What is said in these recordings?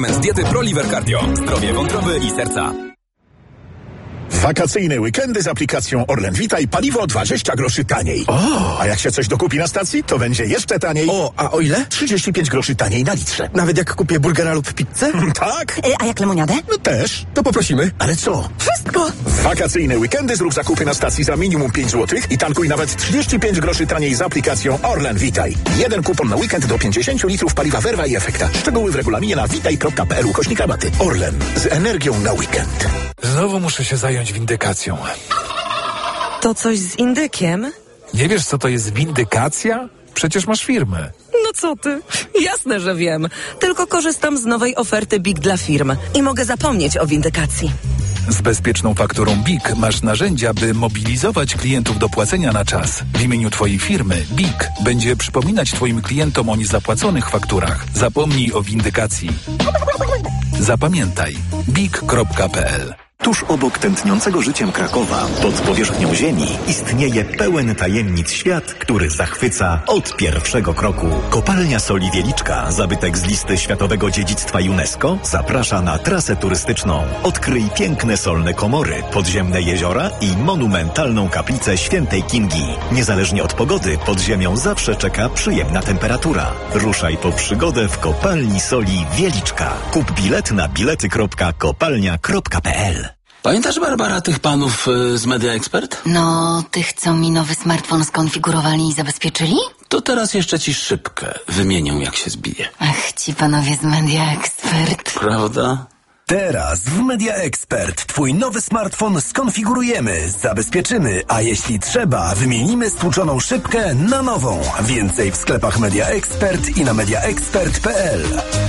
Z diety ProLiver Cardio. Zdrowie wątroby i serca. Wakacyjne weekendy z aplikacją Orlen Witaj, paliwo 20 groszy taniej. O! A jak się coś dokupi na stacji, to będzie jeszcze taniej. A o ile? 35 groszy taniej na litrze. Nawet jak kupię burgera lub pizzę? Tak? A jak lemoniadę? No też. To poprosimy. Ale co? Wszystko! W wakacyjne weekendy zrób zakupy na stacji za minimum 5 zł i tankuj nawet 35 groszy taniej z aplikacją Orlen Witaj. Jeden kupon na weekend do 50 litrów paliwa Verva i Efekta. Szczegóły w regulaminie na witaj.pl/rabaty. Orlen. Z energią na weekend. Znowu muszę się zająć windykacją. To coś z indykiem? Nie wiesz, co to jest windykacja? Przecież masz firmę. No co ty? Jasne, że wiem. Tylko korzystam z nowej oferty BIG dla firm i mogę zapomnieć o windykacji. Z bezpieczną fakturą BIG masz narzędzia, by mobilizować klientów do płacenia na czas. W imieniu twojej firmy BIG będzie przypominać twoim klientom o niezapłaconych fakturach. Zapomnij o windykacji. Zapamiętaj. BIG.pl. Tuż obok tętniącego życiem Krakowa, pod powierzchnią ziemi, istnieje pełen tajemnic świat, który zachwyca od pierwszego kroku. Kopalnia Soli Wieliczka, zabytek z listy Światowego Dziedzictwa UNESCO, zaprasza na trasę turystyczną. Odkryj piękne solne komory, podziemne jeziora i monumentalną kaplicę Świętej Kingi. Niezależnie od pogody, pod ziemią zawsze czeka przyjemna temperatura. Ruszaj po przygodę w Kopalni Soli Wieliczka. Kup bilet na bilety.kopalnia.pl. Pamiętasz, Barbara, tych panów z Media Expert? No, tych, co mi nowy smartfon skonfigurowali i zabezpieczyli? To teraz jeszcze ci szybkę wymienią, jak się zbije. Ach, ci panowie z Media Expert. Prawda? Teraz w Media Expert twój nowy smartfon skonfigurujemy, zabezpieczymy, a jeśli trzeba, wymienimy stłuczoną szybkę na nową. Więcej w sklepach Media Expert i na mediaexpert.pl.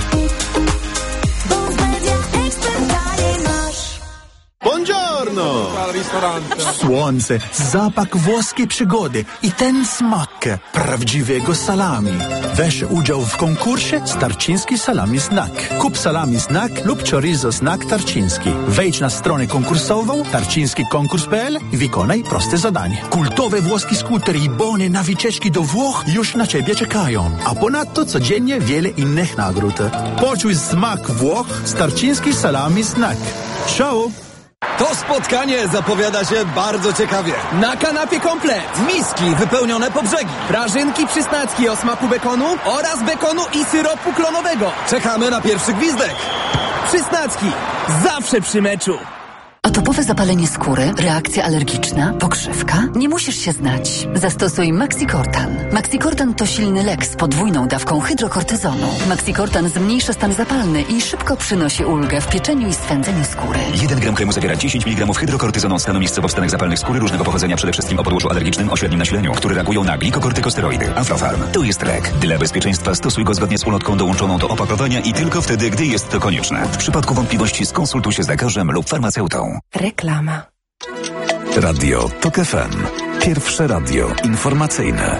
Buongiorno! Słońce, zapach włoskiej przygody i ten smak prawdziwego salami. Weź udział w konkursie Tarczyński Salami Snack. Kup salami snack lub chorizo snack tarczyński. Wejdź na stronę konkursową tarczyńskikonkurs.pl i wykonaj proste zadanie. Kultowe włoskie skutery i bony na wycieczki do Włoch już na ciebie czekają. A ponadto codziennie wiele innych nagród. Poczuj smak Włoch z Tarczyński Salami Snack. Ciao! To spotkanie zapowiada się bardzo ciekawie. Na kanapie komplet. Miski wypełnione po brzegi. Prażynki przysnacki o smaku bekonu oraz bekonu i syropu klonowego. Czekamy na pierwszy gwizdek. Przysnacki. Zawsze przy meczu. Atopowe zapalenie skóry, reakcja alergiczna, pokrzywka? Nie musisz się znać. Zastosuj Maxicortan. Maxicortan to silny lek z podwójną dawką hydrokortyzonu. Maxicortan zmniejsza stan zapalny i szybko przynosi ulgę w pieczeniu i swędzeniu skóry. 1 gram kremu zawiera 10 mg hydrokortyzonu stanu miejscowo w stanach zapalnych skóry różnego pochodzenia, przede wszystkim o podłożu alergicznym o średnim nasileniu, które reagują na glikokortykosteroidy. Aflofarm. To jest lek. Dla bezpieczeństwa stosuj go zgodnie z ulotką dołączoną do opakowania i tylko wtedy, gdy jest to konieczne. W przypadku wątpliwości skonsultuj się z lekarzem lub farmaceutą. Reklama. Radio TOK FM. Pierwsze radio informacyjne.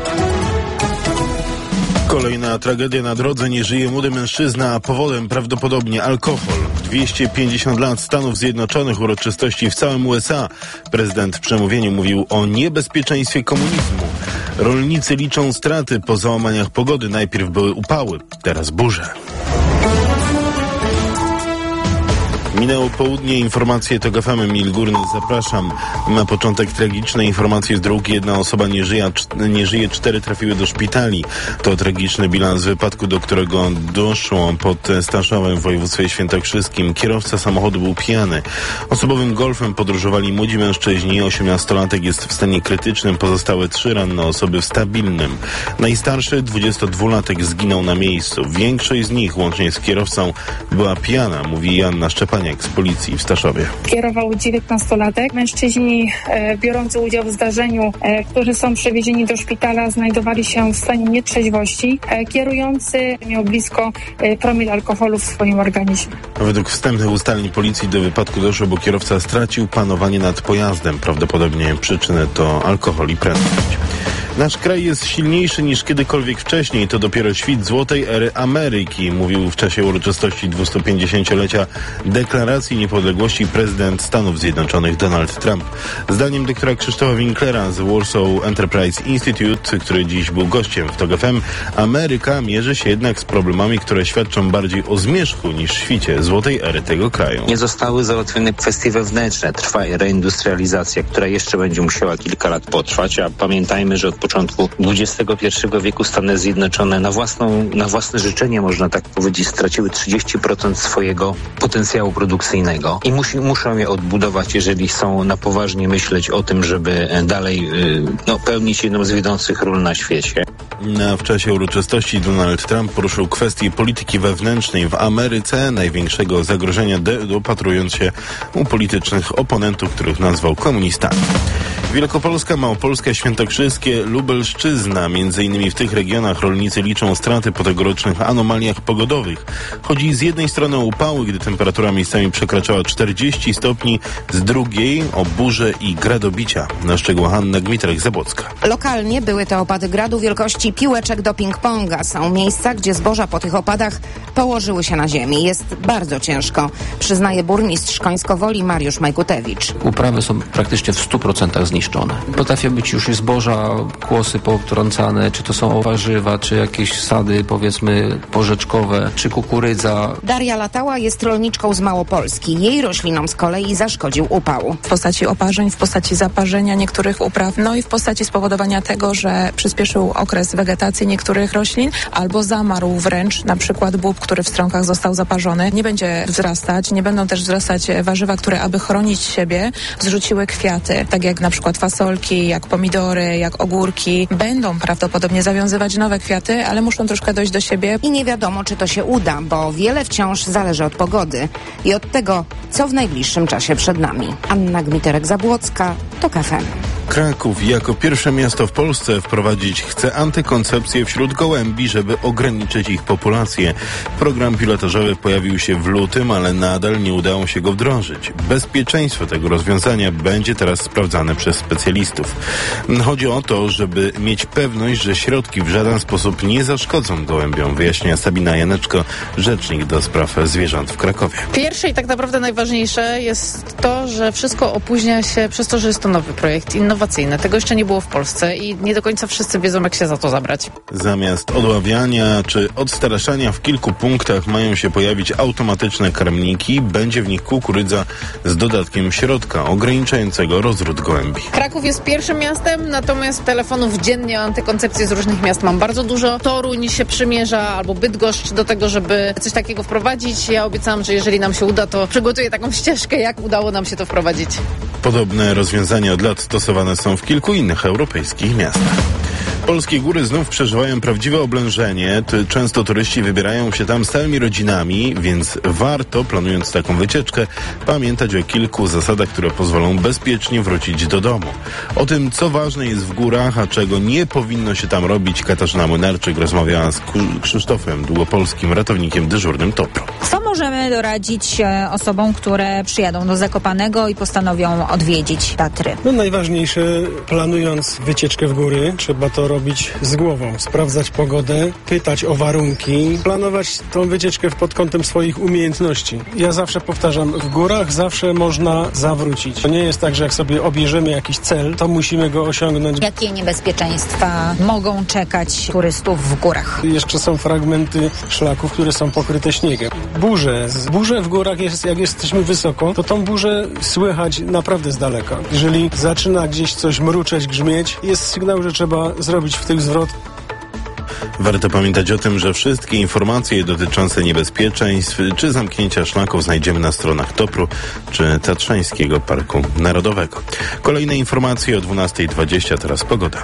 Kolejna tragedia na drodze. Nie żyje młody mężczyzna, a powodem prawdopodobnie alkohol. 250 lat Stanów Zjednoczonych, uroczystości w całym USA. Prezydent w przemówieniu mówił o niebezpieczeństwie komunizmu. Rolnicy liczą straty po załamaniach pogody. Najpierw były upały, teraz burze. Minęło południe, informacje TOK FM, Emil Górny, zapraszam. Na początek tragiczne informacje z dróg. Jedna osoba nie żyje, 4 trafiły do szpitali. To tragiczny bilans wypadku, do którego doszło pod Staszowem w województwie świętokrzyskim. Kierowca samochodu był pijany. Osobowym golfem podróżowali młodzi mężczyźni. 18-latek jest w stanie krytycznym, pozostałe 3 ranne osoby w stabilnym. Najstarszy, 22-latek, zginął na miejscu. Większość z nich, łącznie z kierowcą, była pijana, mówi Joanna Szczepaniak z policji w Staszowie. Kierował 19-latek. Mężczyźni biorący udział w zdarzeniu, którzy są przewiezieni do szpitala, znajdowali się w stanie nietrzeźwości. Kierujący miał blisko promil alkoholu w swoim organizmie. Według wstępnych ustaleń policji do wypadku doszło, bo kierowca stracił panowanie nad pojazdem. Prawdopodobnie przyczyny to alkohol i prędkość. Nasz kraj jest silniejszy niż kiedykolwiek wcześniej. To dopiero świt złotej ery Ameryki, mówił w czasie uroczystości 250-lecia Deklaracji Niepodległości prezydent Stanów Zjednoczonych Donald Trump. Zdaniem doktora Krzysztofa Winklera z Warsaw Enterprise Institute, który dziś był gościem w TOG FM, Ameryka mierzy się jednak z problemami, które świadczą bardziej o zmierzchu niż świcie złotej ery tego kraju. Nie zostały załatwione kwestie wewnętrzne. Trwa reindustrializacja, która jeszcze będzie musiała kilka lat potrwać, a pamiętajmy, że od początku XXI wieku Stany Zjednoczone na własne życzenie, można tak powiedzieć, straciły 30% swojego potencjału produkcyjnego i muszą je odbudować, jeżeli chcą na poważnie myśleć o tym, żeby dalej pełnić jedną z wiodących ról na świecie. W czasie uroczystości Donald Trump poruszył kwestię polityki wewnętrznej w Ameryce, największego zagrożenia dopatrując się u politycznych oponentów, których nazwał komunistami. Wielkopolska, Małopolska, Świętokrzyskie, Lubelszczyzna. Między innymi w tych regionach rolnicy liczą straty po tegorocznych anomaliach pogodowych. Chodzi z jednej strony o upały, gdy temperatura miejscami przekraczała 40 stopni, z drugiej o burze i gradobicia. Na szczegółach Hanna Gmitrek-Zabłocka. Lokalnie były to opady gradu wielkości piłeczek do ping-ponga. Są miejsca, gdzie zboża po tych opadach położyły się na ziemi. Jest bardzo ciężko, przyznaje burmistrz Końsko-Woli Mariusz Majkutewicz. Uprawy są praktycznie w 100% zniszczone. Potrafią być już i zboża, kłosy potrącane, czy to są warzywa, czy jakieś sady, powiedzmy, porzeczkowe, czy kukurydza. Daria Latała jest rolniczką z Małopolski. Jej roślinom z kolei zaszkodził upał. W postaci oparzeń, w postaci zaparzenia niektórych upraw, no i w postaci spowodowania tego, że przyspieszył okres wegetacji niektórych roślin, albo zamarł wręcz, na przykład bób, który w strąkach został zaparzony, nie będzie wzrastać, nie będą też wzrastać warzywa, które, aby chronić siebie, zrzuciły kwiaty, tak jak na przykład fasolki, jak pomidory, jak ogórki. Będą prawdopodobnie zawiązywać nowe kwiaty, ale muszą troszkę dojść do siebie. I nie wiadomo, czy to się uda, bo wiele wciąż zależy od pogody i od tego, co w najbliższym czasie przed nami. Anna Gmiterek-Zabłocka, TOG FM. Kraków jako pierwsze miasto w Polsce wprowadzić chce antykoncepcję wśród gołębi, żeby ograniczyć ich populację. Program pilotażowy pojawił się w lutym, ale nadal nie udało się go wdrożyć. Bezpieczeństwo tego rozwiązania będzie teraz sprawdzane przez specjalistów. Chodzi o to, żeby mieć pewność, że środki w żaden sposób nie zaszkodzą gołębiom, wyjaśnia Sabina Janeczko, rzecznik do spraw zwierząt w Krakowie. Pierwsze i tak naprawdę najważniejsze jest to, że wszystko opóźnia się przez to, że jest to nowy projekt, innowacyjny. Tego jeszcze nie było w Polsce i nie do końca wszyscy wiedzą, jak się za to zabrać. Zamiast odławiania czy odstraszania w kilku punktach mają się pojawić automatyczne karmniki. Będzie w nich kukurydza z dodatkiem środka ograniczającego rozród gołębi. Kraków jest pierwszym miastem, natomiast telefonów dziennie o antykoncepcji z różnych miast mam bardzo dużo. Toruń się przymierza albo Bydgoszcz do tego, żeby coś takiego wprowadzić. Ja obiecałam, że jeżeli nam się uda, to przygotuję taką ścieżkę, jak udało nam się to wprowadzić. Podobne rozwiązania od lat stosowane są w kilku innych europejskich miastach. Polskie góry znów przeżywają prawdziwe oblężenie. Często turyści wybierają się tam z całymi rodzinami, więc warto, planując taką wycieczkę, pamiętać o kilku zasadach, które pozwolą bezpiecznie wrócić do domu. O tym, co ważne jest w górach, a czego nie powinno się tam robić, Katarzyna Młynarczyk rozmawiała z Krzysztofem Długopolskim, ratownikiem dyżurnym TOPR-u. Co możemy doradzić osobom, które przyjadą do Zakopanego i postanowią odwiedzić Tatry? Najważniejsze, planując wycieczkę w góry, trzeba to robić z głową, sprawdzać pogodę, pytać o warunki, planować tą wycieczkę pod kątem swoich umiejętności. Ja zawsze powtarzam, w górach zawsze można zawrócić. To nie jest tak, że jak sobie obierzemy jakiś cel, to musimy go osiągnąć. Jakie niebezpieczeństwa mogą czekać turystów w górach? Jeszcze są fragmenty szlaków, które są pokryte śniegiem. Burze w górach, jak jesteśmy wysoko, to tą burzę słychać naprawdę z daleka. Jeżeli zaczyna gdzieś coś mruczeć, grzmieć, jest sygnał, że trzeba zrobić w tych zwrot. Warto pamiętać o tym, że wszystkie informacje dotyczące niebezpieczeństw czy zamknięcia szlaków znajdziemy na stronach TOPR-u czy Tatrzańskiego Parku Narodowego. Kolejne informacje o 12:20, teraz pogoda.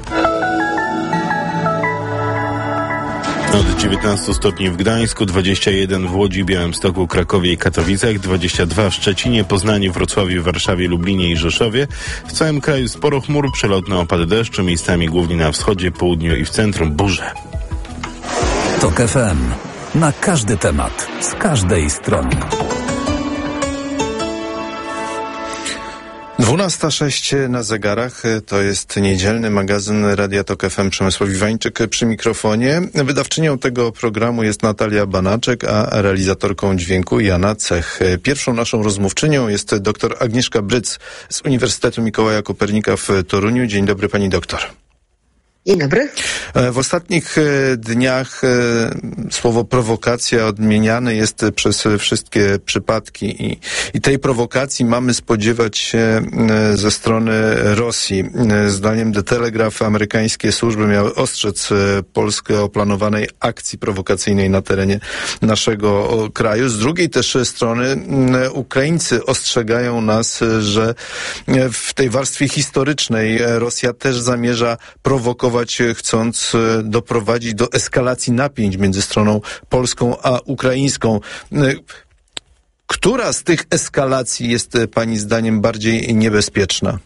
Od 19 stopni w Gdańsku, 21 w Łodzi, Białymstoku, Krakowie i Katowicach, 22 w Szczecinie, Poznaniu, Wrocławiu, Warszawie, Lublinie i Rzeszowie. W całym kraju sporo chmur, przelotne opady deszczu, miejscami głównie na wschodzie, południu i w centrum burze. TOG FM. Na każdy temat, z każdej strony. 12:06 na zegarach. To jest niedzielny magazyn Radia Tok FM. Przemysław Iwańczyk przy mikrofonie. Wydawczynią tego programu jest Natalia Banaczek, a realizatorką dźwięku Jana Cech. Pierwszą naszą rozmówczynią jest dr Agnieszka Bryc z Uniwersytetu Mikołaja Kopernika w Toruniu. Dzień dobry, pani doktor. Dzień dobry. W ostatnich dniach słowo prowokacja odmieniane jest przez wszystkie przypadki i tej prowokacji mamy spodziewać się ze strony Rosji. Zdaniem The Telegraph amerykańskie służby miały ostrzec Polskę o planowanej akcji prowokacyjnej na terenie naszego kraju. Z drugiej też strony Ukraińcy ostrzegają nas, że w tej warstwie historycznej Rosja też zamierza prowokować, chcąc doprowadzić do eskalacji napięć między stroną polską a ukraińską. Która z tych eskalacji jest pani zdaniem bardziej niebezpieczna?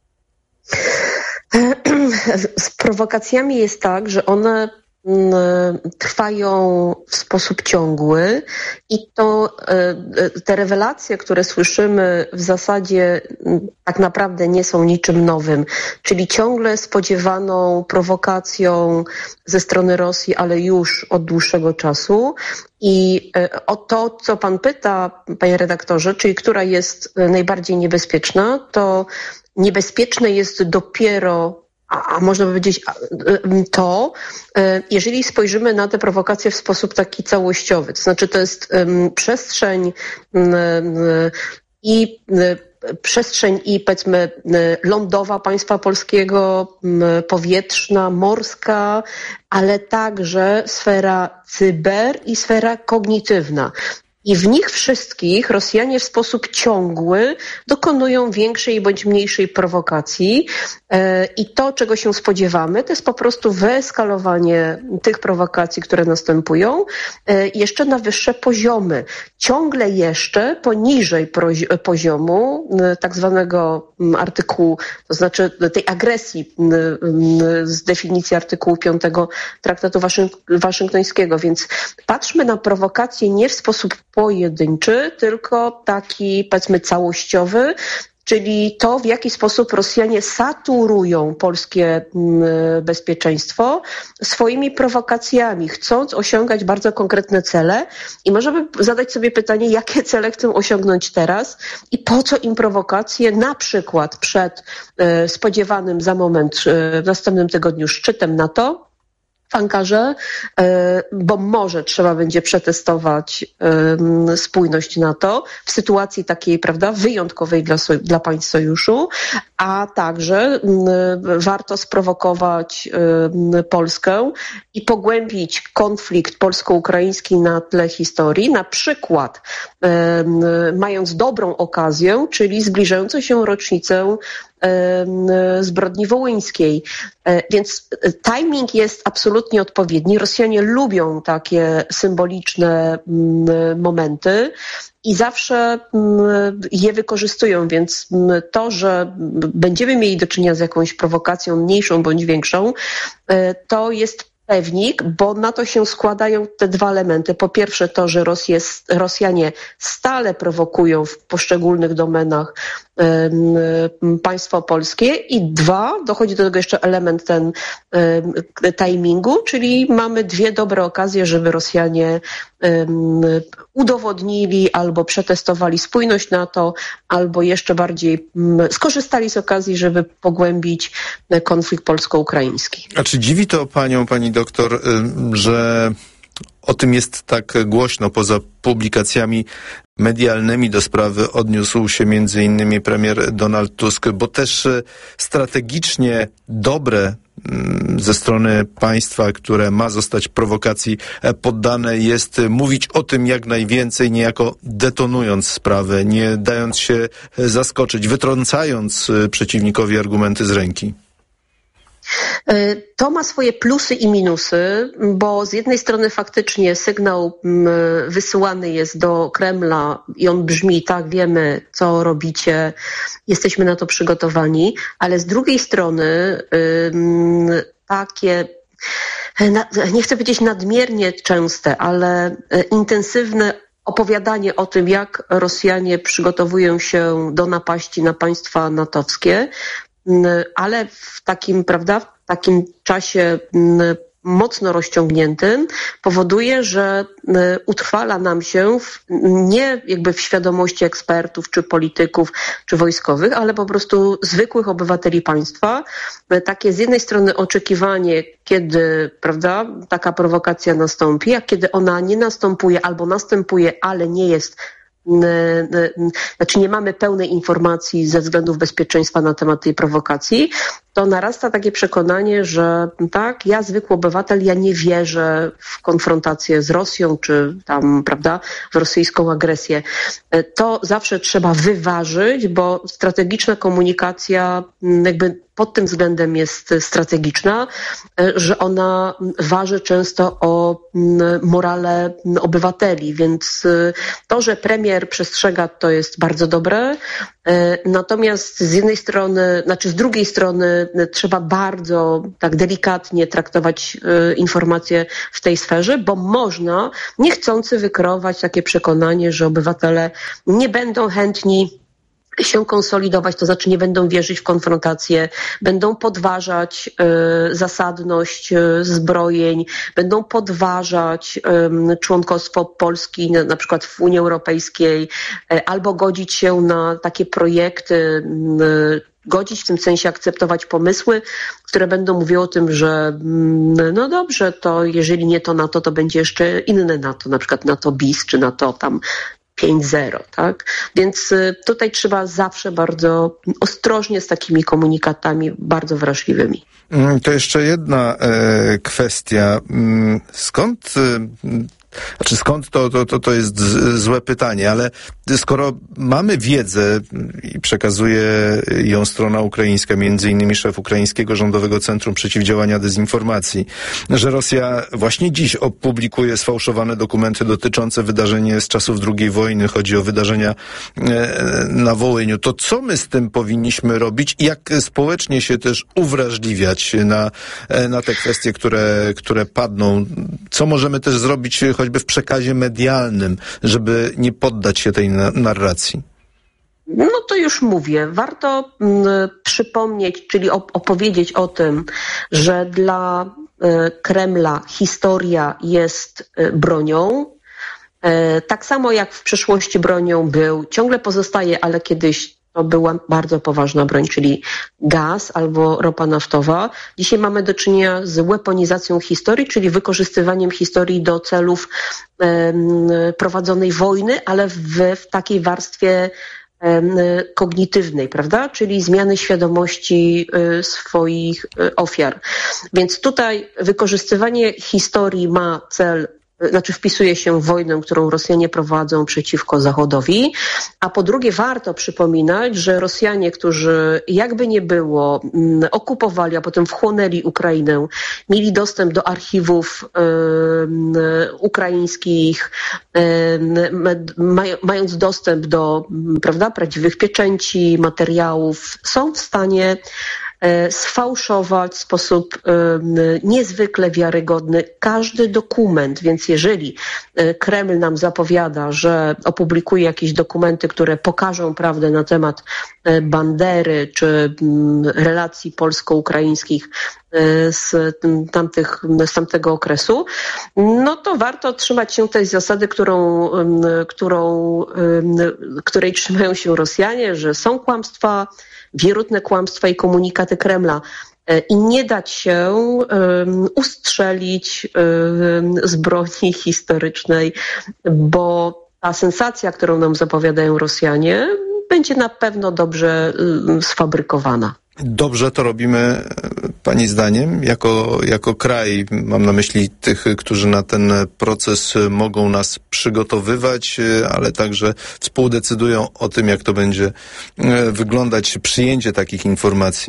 Z prowokacjami jest tak, że one trwają w sposób ciągły i to te rewelacje, które słyszymy, w zasadzie tak naprawdę nie są niczym nowym, czyli ciągle spodziewaną prowokacją ze strony Rosji, ale już od dłuższego czasu. I o to, co pan pyta, panie redaktorze, czyli która jest najbardziej niebezpieczna, to niebezpieczne jest dopiero a można powiedzieć to, jeżeli spojrzymy na te prowokacje w sposób taki całościowy, to znaczy to jest przestrzeń i powiedzmy lądowa państwa polskiego, powietrzna, morska, ale także sfera cyber i sfera kognitywna. I w nich wszystkich Rosjanie w sposób ciągły dokonują większej bądź mniejszej prowokacji i to, czego się spodziewamy, to jest po prostu wyeskalowanie tych prowokacji, które następują jeszcze na wyższe poziomy. Ciągle jeszcze poniżej poziomu tak zwanego artykułu, to znaczy tej agresji z definicji artykułu 5 Traktatu Waszyngtońskiego. Więc patrzmy na prowokacje nie w sposób pojedynczy, tylko taki, powiedzmy, całościowy, czyli to, w jaki sposób Rosjanie saturują polskie bezpieczeństwo swoimi prowokacjami, chcąc osiągać bardzo konkretne cele. I możemy zadać sobie pytanie, jakie cele chcą osiągnąć teraz i po co im prowokacje, na przykład przed spodziewanym za moment w następnym tygodniu szczytem NATO w Ankarze, bo może trzeba będzie przetestować spójność NATO w sytuacji takiej, prawda, wyjątkowej dla państw sojuszu, a także warto sprowokować Polskę i pogłębić konflikt polsko-ukraiński na tle historii, na przykład mając dobrą okazję, czyli zbliżającą się rocznicę zbrodni wołyńskiej. Więc timing jest absolutnie odpowiedni. Rosjanie lubią takie symboliczne momenty i zawsze je wykorzystują, więc to, że będziemy mieli do czynienia z jakąś prowokacją mniejszą bądź większą, to jest pewnik, bo na to się składają te dwa elementy. Po pierwsze to, że Rosjanie stale prowokują w poszczególnych domenach państwo polskie i dwa, dochodzi do tego jeszcze element ten timingu, czyli mamy dwie dobre okazje, żeby Rosjanie udowodnili albo przetestowali spójność NATO, albo jeszcze bardziej skorzystali z okazji, żeby pogłębić konflikt polsko-ukraiński. A czy dziwi to panią, pani doktor, że o tym jest tak głośno poza publikacjami medialnymi do sprawy odniósł się między innymi premier Donald Tusk, bo też strategicznie dobre ze strony państwa, które ma zostać prowokacji poddane, jest mówić o tym jak najwięcej, niejako detonując sprawę, nie dając się zaskoczyć, wytrącając przeciwnikowi argumenty z ręki. To ma swoje plusy i minusy, bo z jednej strony faktycznie sygnał wysyłany jest do Kremla i on brzmi: tak, wiemy, co robicie, jesteśmy na to przygotowani, ale z drugiej strony takie, nie chcę powiedzieć nadmiernie częste, ale intensywne opowiadanie o tym, jak Rosjanie przygotowują się do napaści na państwa natowskie, ale w takim, prawda, w takim czasie mocno rozciągniętym, powoduje, że utrwala nam się nie jakby w świadomości ekspertów, czy polityków, czy wojskowych, ale po prostu zwykłych obywateli państwa, takie z jednej strony oczekiwanie, kiedy, prawda, taka prowokacja nastąpi, a kiedy ona nie następuje albo następuje, ale nie jest, znaczy nie mamy pełnej informacji ze względów bezpieczeństwa na temat tej prowokacji, to narasta takie przekonanie, że tak, ja zwykły obywatel, ja nie wierzę w konfrontację z Rosją, czy tam, prawda, w rosyjską agresję. To zawsze trzeba wyważyć, bo strategiczna komunikacja jakby pod tym względem jest strategiczna, że ona waży często o morale obywateli, więc to, że premier przestrzega, to jest bardzo dobre. Natomiast z jednej strony, znaczy z drugiej strony trzeba bardzo tak delikatnie traktować informacje w tej sferze, bo można niechcący wykreować takie przekonanie, że obywatele nie będą chętni się konsolidować, to znaczy nie będą wierzyć w konfrontację, będą podważać zasadność zbrojeń, będą podważać członkostwo Polski na przykład w Unii Europejskiej, albo godzić się na takie projekty, godzić w tym sensie akceptować pomysły, które będą mówiły o tym, że no dobrze, to jeżeli nie to NATO, to będzie jeszcze inne NATO, na przykład NATO bis, czy NATO tam 5.0, tak? Więc tutaj trzeba zawsze bardzo ostrożnie z takimi komunikatami bardzo wrażliwymi. To jeszcze jedna kwestia. Skąd to jest złe pytanie, ale skoro mamy wiedzę i przekazuje ją strona ukraińska, między innymi szef Ukraińskiego Rządowego Centrum Przeciwdziałania Dezinformacji, że Rosja właśnie dziś opublikuje sfałszowane dokumenty dotyczące wydarzeń z czasów II wojny, chodzi o wydarzenia na Wołyniu, to co my z tym powinniśmy robić i jak społecznie się też uwrażliwiać na te kwestie, które padną? Co możemy też zrobić choćby w przekazie medialnym, żeby nie poddać się tej narracji? No to już mówię. Warto przypomnieć, czyli opowiedzieć o tym, że dla Kremla historia jest bronią. Tak samo jak w przeszłości bronią był, ciągle pozostaje, ale kiedyś to była bardzo poważna broń, czyli gaz albo ropa naftowa. Dzisiaj mamy do czynienia z weaponizacją historii, czyli wykorzystywaniem historii do celów prowadzonej wojny, ale w takiej warstwie kognitywnej, prawda? Czyli zmiany świadomości swoich ofiar. Więc tutaj wykorzystywanie historii ma cel, znaczy wpisuje się w wojnę, którą Rosjanie prowadzą przeciwko Zachodowi, a po drugie warto przypominać, że Rosjanie, którzy jakby nie było okupowali, a potem wchłonęli Ukrainę, mieli dostęp do archiwów ukraińskich, mając dostęp do, prawda, prawdziwych pieczęci, materiałów, są w stanie sfałszować w sposób niezwykle wiarygodny każdy dokument. Więc jeżeli Kreml nam zapowiada, że opublikuje jakieś dokumenty, które pokażą prawdę na temat Bandery czy relacji polsko-ukraińskich z tamtego okresu, no to warto trzymać się tej zasady, której trzymają się Rosjanie, że są kłamstwa, wierutne kłamstwa i komunikaty Kremla i nie dać się ustrzelić z broni historycznej, bo ta sensacja, którą nam zapowiadają Rosjanie, będzie na pewno dobrze sfabrykowana. Dobrze to robimy, pani zdaniem, jako kraj, mam na myśli tych, którzy na ten proces mogą nas przygotowywać, ale także współdecydują o tym, jak to będzie wyglądać przyjęcie takich informacji.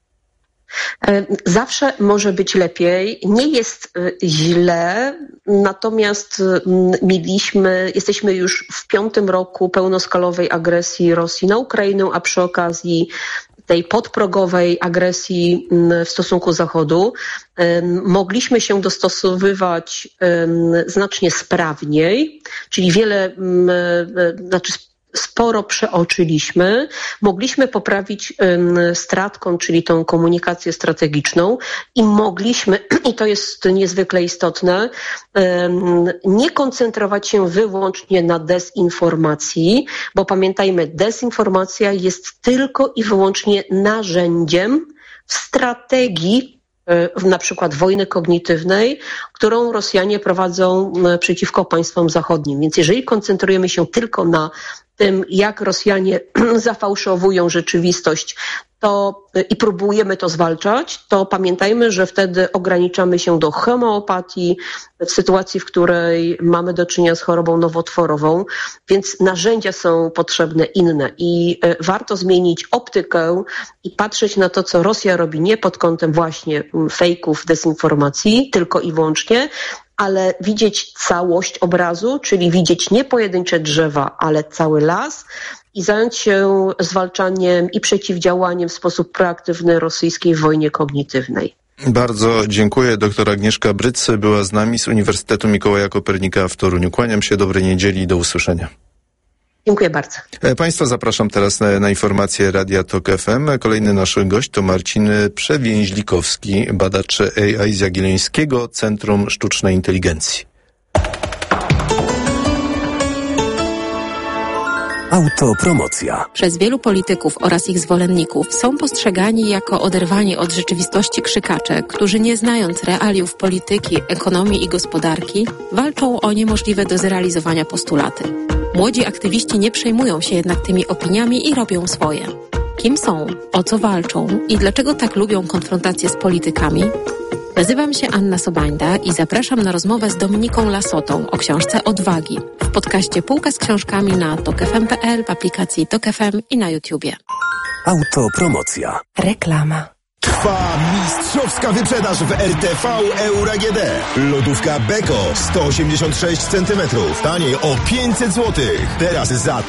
Zawsze może być lepiej, nie jest źle, natomiast jesteśmy już w 5. roku pełnoskalowej agresji Rosji na Ukrainę, a przy okazji tej podprogowej agresji w stosunku Zachodu, mogliśmy się dostosowywać znacznie sprawniej, czyli sporo przeoczyliśmy, mogliśmy poprawić stratcom, czyli tą komunikację strategiczną i mogliśmy, i to jest niezwykle istotne, nie koncentrować się wyłącznie na dezinformacji, bo pamiętajmy, dezinformacja jest tylko i wyłącznie narzędziem w strategii na przykład wojny kognitywnej, którą Rosjanie prowadzą przeciwko państwom zachodnim. Więc jeżeli koncentrujemy się tylko na tym, jak Rosjanie zafałszowują rzeczywistość, i próbujemy to zwalczać, to pamiętajmy, że wtedy ograniczamy się do homeopatii w sytuacji, w której mamy do czynienia z chorobą nowotworową, więc narzędzia są potrzebne inne i warto zmienić optykę i patrzeć na to, co Rosja robi nie pod kątem właśnie fejków, dezinformacji, tylko i wyłącznie, ale widzieć całość obrazu, czyli widzieć nie pojedyncze drzewa, ale cały las i zająć się zwalczaniem i przeciwdziałaniem w sposób proaktywny rosyjskiej wojnie kognitywnej. Bardzo dziękuję. Doktor Agnieszka Bryc była z nami z Uniwersytetu Mikołaja Kopernika w Toruniu. Kłaniam się, dobrej niedzieli i do usłyszenia. Dziękuję bardzo. Państwa zapraszam teraz na informacje Radia Tok FM. Kolejny nasz gość to Marcin Przewięźlikowski, badacz AI z Jagiellońskiego Centrum Sztucznej Inteligencji. Autopromocja. Przez wielu polityków oraz ich zwolenników są postrzegani jako oderwani od rzeczywistości krzykacze, którzy nie znając realiów polityki, ekonomii i gospodarki, walczą o niemożliwe do zrealizowania postulaty. Młodzi aktywiści nie przejmują się jednak tymi opiniami i robią swoje. Kim są, o co walczą i dlaczego tak lubią konfrontację z politykami? Nazywam się Anna Sobańda i zapraszam na rozmowę z Dominiką Lasotą o książce Odwagi w podcaście Półka z książkami na tokfm.pl, w aplikacji Tok FM i na YouTubie. Autopromocja. Reklama. Trwa mistrzowska wyprzedaż w RTV Euro AGD. Lodówka Beko 186 cm. Taniej o 500 zł. Teraz za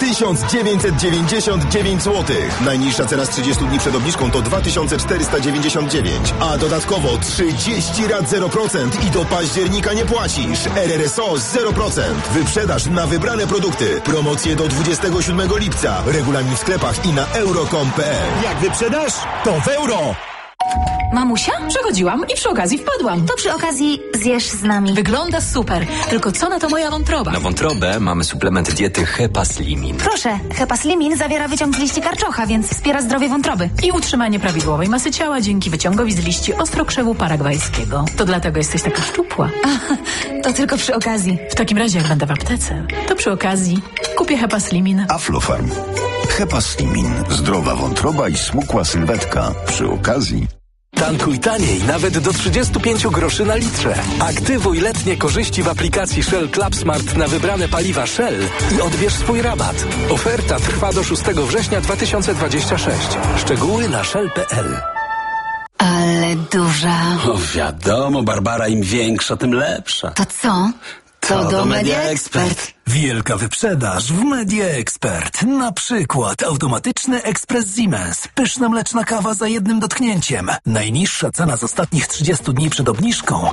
1999 zł. Najniższa cena z 30 dni przed obniżką to 2499. A dodatkowo 30 rat 0% i do października nie płacisz. RRSO 0%. Wyprzedaż na wybrane produkty. Promocje do 27 lipca. Regulamin w sklepach i na euro.com.pl. Jak wyprzedasz? To w euro! Mamusia? Przechodziłam i przy okazji wpadłam. To przy okazji zjesz z nami. Wygląda super. Tylko co na to moja wątroba? Na wątrobę mamy suplement diety Hepaslimin. Proszę, Hepaslimin zawiera wyciąg z liści karczocha, więc wspiera zdrowie wątroby. I utrzymanie prawidłowej masy ciała dzięki wyciągowi z liści ostrokrzewu paragwajskiego. To dlatego jesteś taka szczupła. To tylko przy okazji. W takim razie jak będę w aptece, to przy okazji kupię Hepaslimin. Aflofarm. Hepaslimin. Zdrowa wątroba i smukła sylwetka. Przy okazji. Tankuj taniej, nawet do 35 groszy na litrze. Aktywuj letnie korzyści w aplikacji Shell Club Smart na wybrane paliwa Shell i odbierz swój rabat. Oferta trwa do 6 września 2026. Szczegóły na shell.pl. Ale duża. O, wiadomo, Barbara, im większa, tym lepsza. To co? To do Media Expert. Wielka wyprzedaż w Media Expert. Na przykład automatyczny ekspres Siemens. Pyszna mleczna kawa za jednym dotknięciem. Najniższa cena z ostatnich 30 dni przed obniżką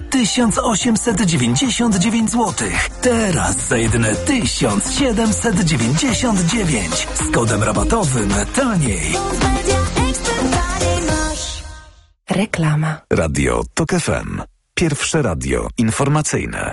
1899 zł. Teraz za jedyne 1799. Z kodem rabatowym taniej. Reklama. Radio Tok FM. Pierwsze radio informacyjne.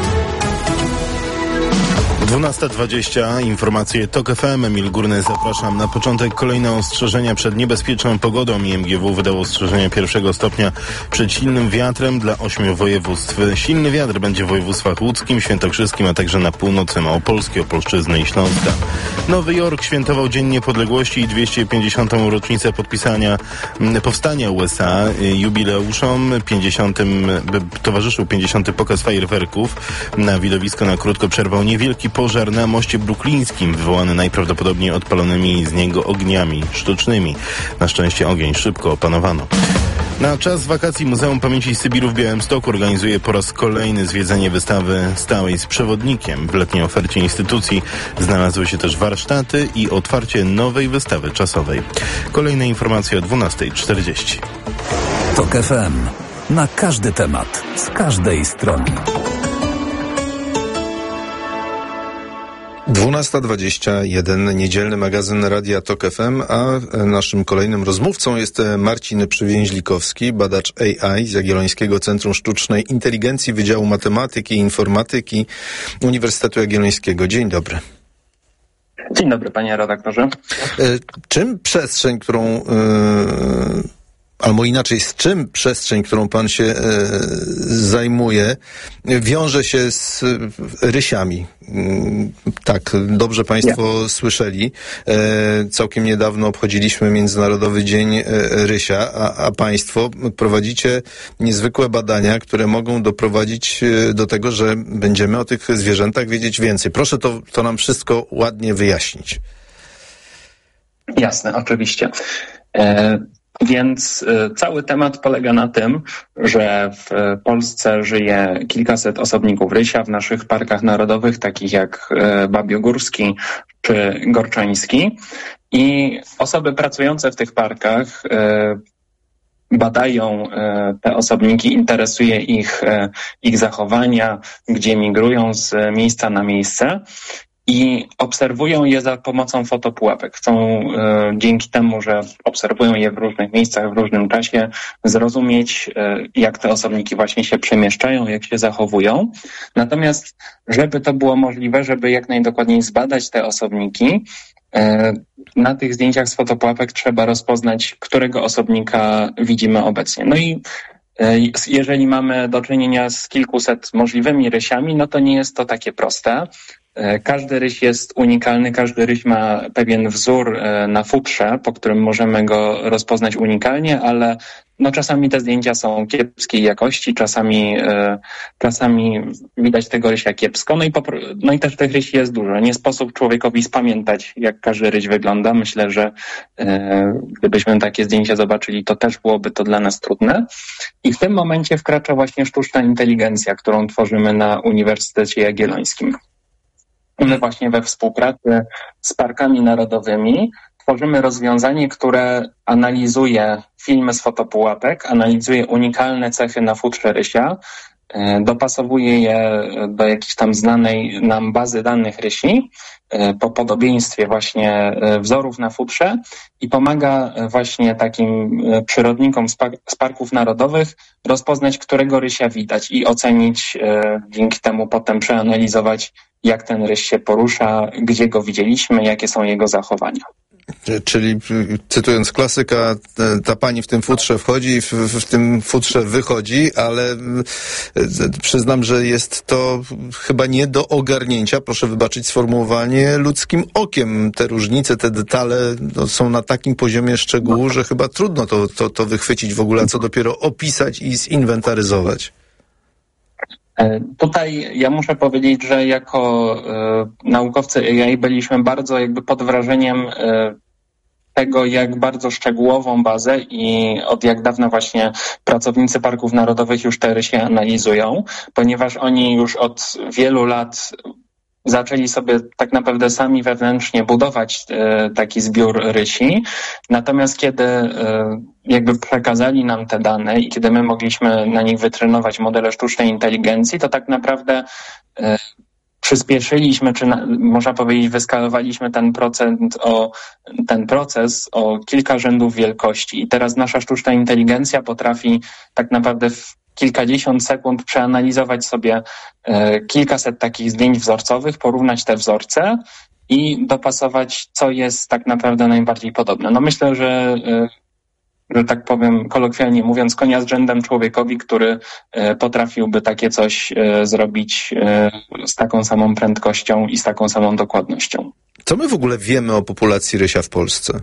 12:20, informacje TOK FM, Emil Górny, zapraszam. Na początek kolejne ostrzeżenia przed niebezpieczną pogodą. IMGW wydało ostrzeżenia 1. stopnia przed silnym wiatrem dla 8 województw. Silny wiatr będzie w województwach łódzkim, świętokrzyskim, a także na północy Małopolski, Opolszczyzny i Śląska. Nowy Jork świętował Dzień Niepodległości i 250. rocznicę powstania USA. Jubileuszom 50. towarzyszył 50. pokaz fajerwerków. Na widowisko na krótko przerwał niewielki pożar na moście bruklińskim, wywołany najprawdopodobniej odpalonymi z niego ogniami sztucznymi. Na szczęście ogień szybko opanowano. Na czas wakacji Muzeum Pamięci Sybiru w Białymstoku organizuje po raz kolejny zwiedzanie wystawy stałej z przewodnikiem. W letniej ofercie instytucji znalazły się też warsztaty i otwarcie nowej wystawy czasowej. Kolejne informacje o 12:40. TOK FM. Na każdy temat, z każdej strony. 12:21, niedzielny magazyn Radia TOK FM, a naszym kolejnym rozmówcą jest Marcin Przywięźlikowski, badacz AI z Jagiellońskiego Centrum Sztucznej Inteligencji Wydziału Matematyki i Informatyki Uniwersytetu Jagiellońskiego. Dzień dobry. Dzień dobry, panie redaktorze. Czym przestrzeń, którą... albo inaczej, z czym przestrzeń, którą pan się zajmuje, wiąże się z rysiami? Tak, dobrze państwo słyszeli. Całkiem niedawno obchodziliśmy Międzynarodowy Dzień Rysia, a państwo prowadzicie niezwykłe badania, które mogą doprowadzić do tego, że będziemy o tych zwierzętach wiedzieć więcej. Proszę to nam wszystko ładnie wyjaśnić. Jasne, oczywiście. Więc cały temat polega na tym, że w Polsce żyje kilkaset osobników rysia w naszych parkach narodowych, takich jak Babiogórski czy Gorczański. I osoby pracujące w tych parkach badają te osobniki, interesuje ich zachowania, gdzie migrują z miejsca na miejsce. I obserwują je za pomocą fotopułapek. Chcą dzięki temu, że obserwują je w różnych miejscach, w różnym czasie, zrozumieć, jak te osobniki właśnie się przemieszczają, jak się zachowują. Natomiast, żeby to było możliwe, żeby jak najdokładniej zbadać te osobniki, na tych zdjęciach z fotopułapek trzeba rozpoznać, którego osobnika widzimy obecnie. No i jeżeli mamy do czynienia z kilkuset możliwymi rysiami, no to nie jest to takie proste. Każdy ryś jest unikalny, każdy ryś ma pewien wzór na futrze, po którym możemy go rozpoznać unikalnie, ale no czasami te zdjęcia są kiepskiej jakości, czasami widać tego rysia kiepsko, no i też tych rysi jest dużo. Nie sposób człowiekowi spamiętać, jak każdy ryś wygląda. Myślę, że gdybyśmy takie zdjęcia zobaczyli, to też byłoby to dla nas trudne. I w tym momencie wkracza właśnie sztuczna inteligencja, którą tworzymy na Uniwersytecie Jagiellońskim. My właśnie we współpracy z parkami narodowymi tworzymy rozwiązanie, które analizuje filmy z fotopułapek, analizuje unikalne cechy na futrze rysia, dopasowuje je do jakiejś tam znanej nam bazy danych rysi po podobieństwie właśnie wzorów na futrze i pomaga właśnie takim przyrodnikom z parków narodowych rozpoznać, którego rysia widać i ocenić, dzięki temu potem przeanalizować, jak ten ryś się porusza, gdzie go widzieliśmy, jakie są jego zachowania. Czyli cytując klasyka, ta pani w tym futrze wchodzi, w tym futrze wychodzi, ale przyznam, że jest to chyba nie do ogarnięcia, proszę wybaczyć sformułowanie, ludzkim okiem. Te różnice, te detale są na takim poziomie szczegółu, że chyba trudno to wychwycić w ogóle, a co dopiero opisać i zinwentaryzować. Tutaj ja muszę powiedzieć, że jako naukowcy AI byliśmy bardzo pod wrażeniem tego, jak bardzo szczegółową bazę i od jak dawna właśnie pracownicy parków narodowych już te rysie analizują, ponieważ oni już od wielu lat zaczęli sobie tak naprawdę sami wewnętrznie budować taki zbiór rysi. Natomiast kiedy przekazali nam te dane i kiedy my mogliśmy na nich wytrenować modele sztucznej inteligencji, to tak naprawdę przyspieszyliśmy, czy można powiedzieć wyskalowaliśmy ten proces o kilka rzędów wielkości. I teraz nasza sztuczna inteligencja potrafi tak naprawdę w kilkadziesiąt sekund przeanalizować sobie kilkaset takich zdjęć wzorcowych, porównać te wzorce i dopasować, co jest tak naprawdę najbardziej podobne. No myślę, że tak powiem kolokwialnie mówiąc, konia z rzędem człowiekowi, który potrafiłby takie coś zrobić z taką samą prędkością i z taką samą dokładnością. Co my w ogóle wiemy o populacji rysia w Polsce?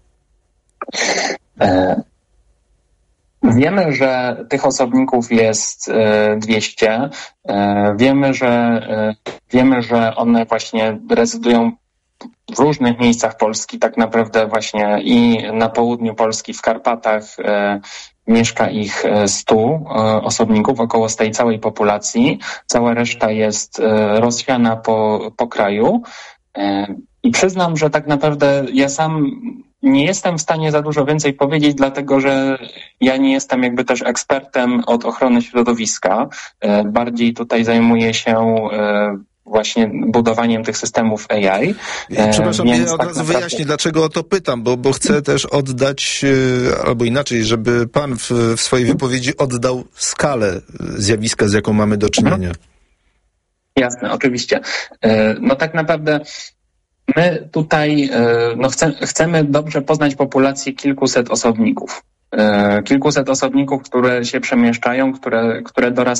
Wiemy, że tych osobników jest 200. Wiemy, że one właśnie rezydują w różnych miejscach Polski, tak naprawdę właśnie i na południu Polski, w Karpatach, mieszka ich 100 osobników, około z tej całej populacji. Cała reszta jest rozsiana po kraju. I przyznam, że tak naprawdę ja sam nie jestem w stanie za dużo więcej powiedzieć, dlatego że ja nie jestem jakby też ekspertem od ochrony środowiska. Bardziej tutaj zajmuję się właśnie budowaniem tych systemów AI. Przepraszam, ja od razu wyjaśnię, dlaczego o to pytam, bo chcę też oddać, albo inaczej, żeby pan w swojej wypowiedzi oddał skalę zjawiska, z jaką mamy do czynienia. Jasne, oczywiście. No tak naprawdę my tutaj chcemy dobrze poznać populację kilkuset osobników. Które się przemieszczają, które dorastają